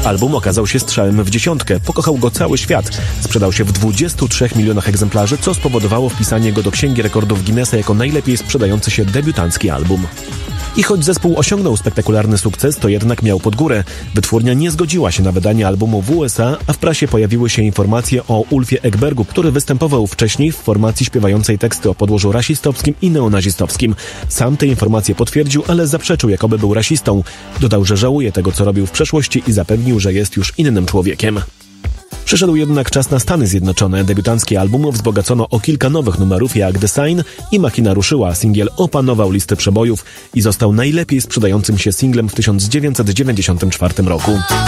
Album okazał się strzałem w dziesiątkę. Pokochał go cały świat. Sprzedał się w 23 milionach egzemplarzy, co spowodowało wpisanie go do Księgi Rekordów Guinnessa jako najlepiej sprzedający się debiutancki album. I choć zespół osiągnął spektakularny sukces, to jednak miał pod górę. Wytwórnia nie zgodziła się na wydanie albumu w USA, a w prasie pojawiły się informacje o Ulfie Ekbergu, który występował wcześniej w formacji śpiewającej teksty o podłożu rasistowskim i neonazistowskim. Sam te informacje potwierdził, ale zaprzeczył, jakoby był rasistą. Dodał, że żałuje tego, co robił w przeszłości i zapewnił, że jest już innym człowiekiem. Przyszedł jednak czas na Stany Zjednoczone. Debiutancki album wzbogacono o kilka nowych numerów jak The Sign i Machina ruszyła. Singiel opanował listy przebojów i został najlepiej sprzedającym się singlem w 1994 roku.